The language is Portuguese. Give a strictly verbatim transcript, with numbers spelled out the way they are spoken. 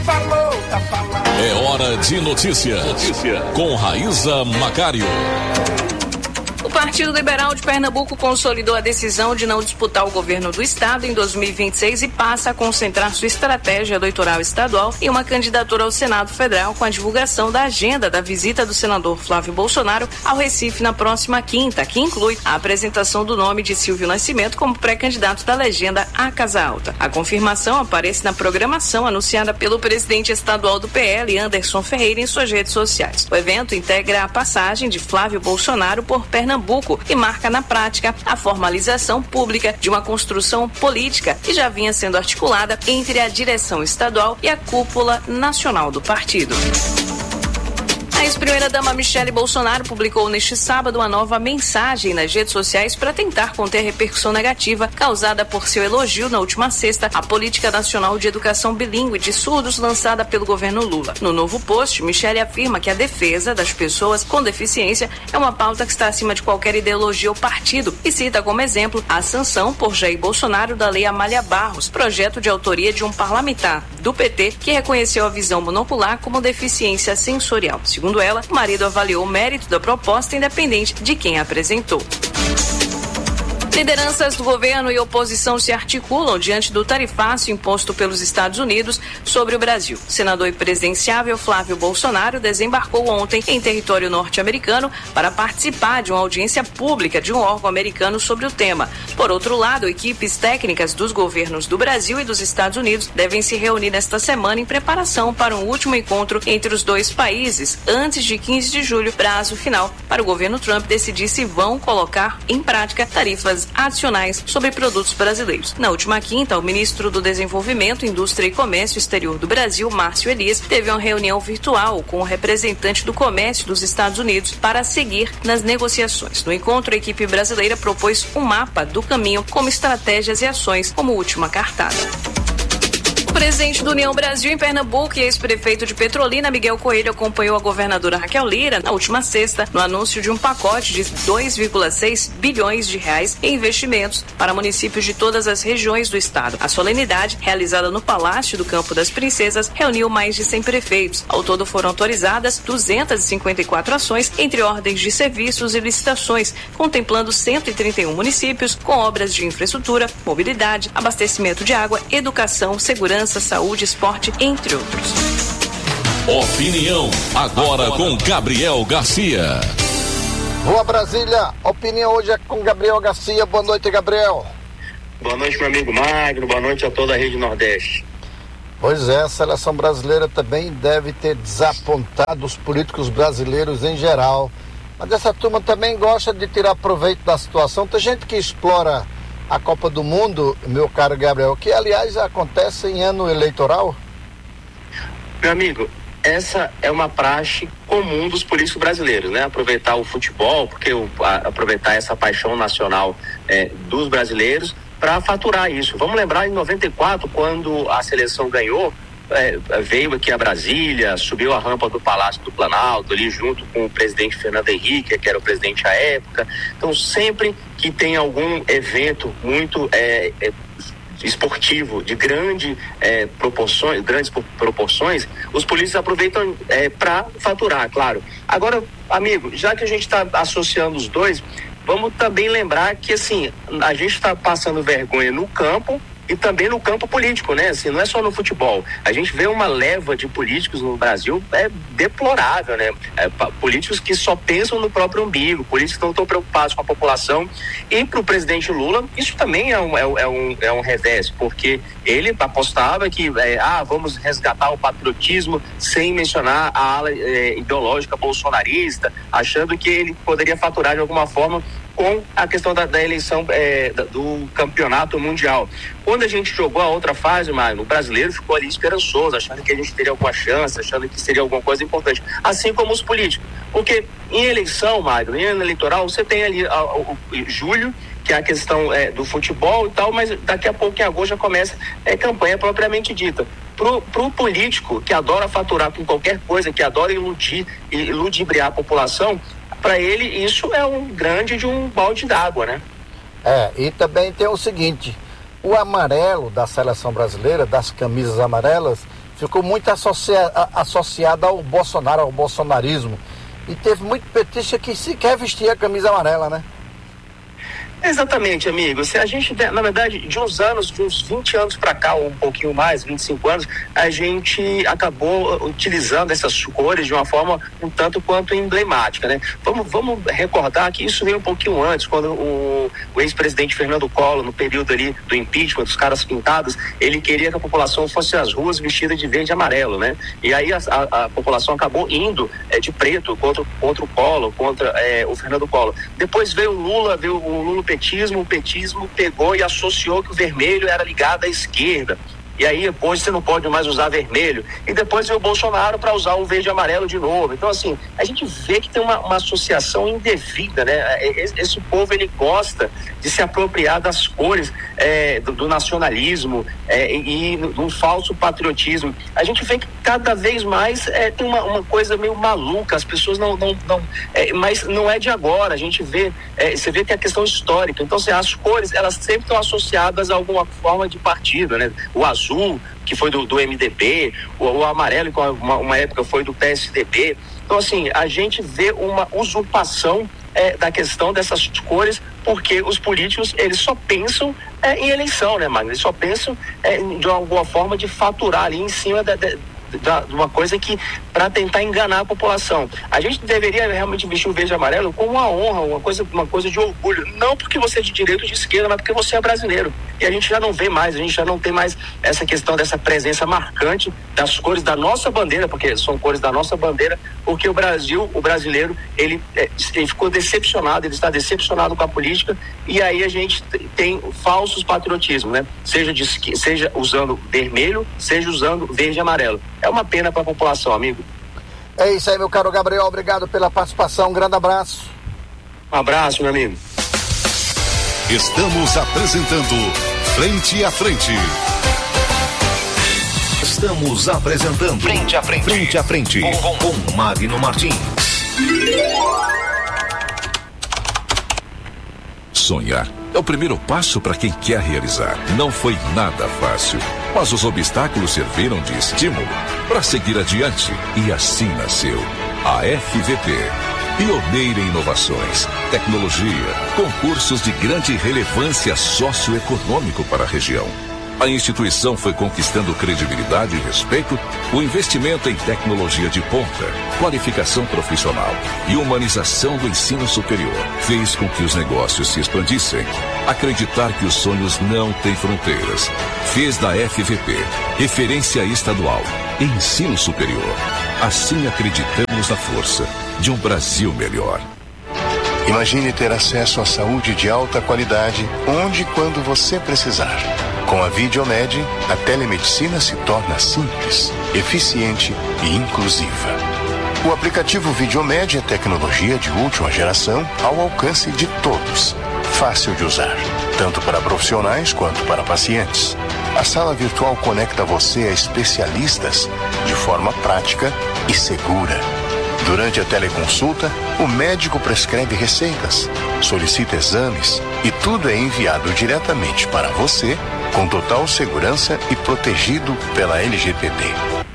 falou, tá falando. É hora de notícia. Notícia com Raíza Macário. O Partido Liberal de Pernambuco consolidou a decisão de não disputar o governo do estado em dois mil e vinte e seis e passa a concentrar sua estratégia eleitoral estadual em uma candidatura ao Senado Federal com a divulgação da agenda da visita do senador Flávio Bolsonaro ao Recife na próxima quinta, que inclui a apresentação do nome de Silvio Nascimento como pré-candidato da legenda à Casa Alta. A confirmação aparece na programação anunciada pelo presidente estadual do P L, Anderson Ferreira, em suas redes sociais. O evento integra a passagem de Flávio Bolsonaro por Pernambuco e marca na prática a formalização pública de uma construção política que já vinha sendo articulada entre a direção estadual e a cúpula nacional do partido. A ex-primeira-dama Michele Bolsonaro publicou neste sábado uma nova mensagem nas redes sociais para tentar conter a repercussão negativa causada por seu elogio na última sexta à Política Nacional de Educação Bilíngue de Surdos lançada pelo governo Lula. No novo post, Michele afirma que a defesa das pessoas com deficiência é uma pauta que está acima de qualquer ideologia ou partido e cita como exemplo a sanção por Jair Bolsonaro da Lei Amália Barros, projeto de autoria de um parlamentar do P T que reconheceu a visão monocular como deficiência sensorial. Segundo ela, o marido avaliou o mérito da proposta independente de quem a apresentou. Lideranças do governo e oposição se articulam diante do tarifaço imposto pelos Estados Unidos sobre o Brasil. O senador e presidenciável Flávio Bolsonaro desembarcou ontem em território norte-americano para participar de uma audiência pública de um órgão americano sobre o tema. Por outro lado, equipes técnicas dos governos do Brasil e dos Estados Unidos devem se reunir nesta semana em preparação para um último encontro entre os dois países, antes de quinze de julho, prazo final para o governo Trump decidir se vão colocar em prática tarifas adicionais sobre produtos brasileiros. Na última quinta, o ministro do Desenvolvimento, Indústria e Comércio Exterior do Brasil, Márcio Elias, teve uma reunião virtual com o representante do comércio dos Estados Unidos para seguir nas negociações. No encontro, a equipe brasileira propôs um mapa do caminho como estratégias e ações como última cartada. O presidente do União Brasil em Pernambuco e ex-prefeito de Petrolina, Miguel Coelho, acompanhou a governadora Raquel Lira na última sexta no anúncio de um pacote de dois vírgula seis bilhões de reais em investimentos para municípios de todas as regiões do estado. A solenidade, realizada no Palácio do Campo das Princesas, reuniu mais de cem prefeitos. Ao todo foram autorizadas duzentas e cinquenta e quatro ações entre ordens de serviços e licitações, contemplando cento e trinta e um municípios com obras de infraestrutura, mobilidade, abastecimento de água, educação, segurança, saúde, esporte, entre outros. Opinião, agora com Gabriel Garcia. Boa Brasília, opinião hoje é com Gabriel Garcia. Boa noite, Gabriel. Boa noite, meu amigo Magno, boa noite a toda a Rede Nordeste. Pois é, a seleção brasileira também deve ter desapontado os políticos brasileiros em geral. Mas essa turma também gosta de tirar proveito da situação. Tem gente que explora a Copa do Mundo, meu caro Gabriel, que aliás acontece em ano eleitoral. Meu amigo, essa é uma praxe comum dos políticos brasileiros, né? Aproveitar o futebol, porque o, a, aproveitar essa paixão nacional é, dos brasileiros para faturar isso. Vamos lembrar em noventa e quatro, quando a seleção ganhou, é, veio aqui a Brasília, subiu a rampa do Palácio do Planalto, ali junto com o presidente Fernando Henrique, que era o presidente à época. Então, sempre que tem algum evento muito é, é, esportivo de grande, é, proporções, grandes proporções, os políticos aproveitam é, para faturar, claro. Agora, amigo, já que a gente está associando os dois, vamos também lembrar que, assim, a gente está passando vergonha no campo e também no campo político, né? Assim, não é só no futebol. A gente vê uma leva de políticos no Brasil é deplorável, né? É, políticos que só pensam no próprio umbigo, políticos que não estão preocupados com a população. E para o presidente Lula, isso também é um, é, é um, é um revés, porque ele apostava que é, ah, vamos resgatar o patriotismo sem mencionar a ala é, ideológica bolsonarista, achando que ele poderia faturar de alguma forma com a questão da, da eleição é, da, do campeonato mundial. Quando a gente jogou a outra fase, mano, o brasileiro ficou ali esperançoso, achando que a gente teria alguma chance, achando que seria alguma coisa importante, assim como os políticos. Porque em eleição, Magno, em ano eleitoral, você tem ali a, a, o julho, que é a questão é, do futebol e tal, mas daqui a pouco, em agosto, já começa a é, campanha propriamente dita. Pro, pro político que adora faturar com qualquer coisa, que adora iludir e ludibriar a população, para ele isso é um grande de um balde d'água, né? É, e também tem o seguinte, o amarelo da seleção brasileira, das camisas amarelas, ficou muito associa, associada ao Bolsonaro, ao bolsonarismo. E teve muito petista que sequer vestia a camisa amarela, né? Exatamente, amigo. Se a gente, na verdade, de uns anos, de uns vinte anos para cá, ou um pouquinho mais, vinte e cinco anos, a gente acabou utilizando essas cores de uma forma um tanto quanto emblemática, né? Vamos, vamos recordar que isso veio um pouquinho antes, quando o, o ex-presidente Fernando Collor, no período ali do impeachment, dos caras pintados, ele queria que a população fosse às ruas vestida de verde e amarelo, né? E aí a, a, a população acabou indo é, de preto contra, contra o Collor, contra é, o Fernando Collor. Depois veio o Lula, veio o Lula petismo, o petismo pegou e associou que o vermelho era ligado à esquerda. E aí depois você não pode mais usar vermelho. E depois veio o Bolsonaro para usar o verde e amarelo de novo. Então, assim, a gente vê que tem uma, uma associação indevida, né? Esse povo, ele gosta de se apropriar das cores é, do, do nacionalismo é, e do falso patriotismo. A gente vê que cada vez mais é, tem uma, uma coisa meio maluca. As pessoas não... não, não é, mas não é de agora. A gente vê... É, você vê que é a questão histórica. Então, assim, as cores, elas sempre estão associadas a alguma forma de partido, né? O azul azul, que foi do, do M D B, o, o amarelo, que uma, uma época foi do P S D B. Então, assim, a gente vê uma usurpação é, da questão dessas cores, porque os políticos, eles só pensam é, em eleição, né, mano? Eles só pensam é, de alguma forma de faturar ali em cima da, da, de uma coisa que, para tentar enganar a população. A gente deveria realmente vestir o verde e amarelo como uma honra, uma coisa, uma coisa de orgulho, não porque você é de direita ou de esquerda, mas porque você é brasileiro. E a gente já não vê mais, a gente já não tem mais essa questão dessa presença marcante das cores da nossa bandeira, porque são cores da nossa bandeira, porque o Brasil, o brasileiro, ele, ele ficou decepcionado, ele está decepcionado com a política, e aí a gente tem falsos patriotismos, né? Seja, de, seja usando vermelho, seja usando verde e amarelo. É uma pena para a população, amigo. É isso aí, meu caro Gabriel, obrigado pela participação, um grande abraço. Um abraço, meu amigo. Estamos apresentando Frente a Frente. Estamos apresentando Frente a Frente. Frente a Frente com, com Magno Martins. Sonhar é o primeiro passo para quem quer realizar. Não foi nada fácil, mas os obstáculos serviram de estímulo para seguir adiante. E assim nasceu a F V P. Pioneira em inovações, tecnologia, concursos de grande relevância socioeconômico para a região. A instituição foi conquistando credibilidade e respeito, o investimento em tecnologia de ponta, qualificação profissional e humanização do ensino superior fez com que os negócios se expandissem. Acreditar que os sonhos não têm fronteiras fez da F V P referência estadual em ensino superior. Assim acreditamos na força de um Brasil melhor. Imagine ter acesso à saúde de alta qualidade onde e quando você precisar. Com a Videomed, a telemedicina se torna simples, eficiente e inclusiva. O aplicativo Videomed é tecnologia de última geração ao alcance de todos. Fácil de usar, tanto para profissionais quanto para pacientes. A sala virtual conecta você a especialistas de forma prática e segura. Durante a teleconsulta, o médico prescreve receitas, solicita exames e tudo é enviado diretamente para você, com total segurança e protegido pela L G P D.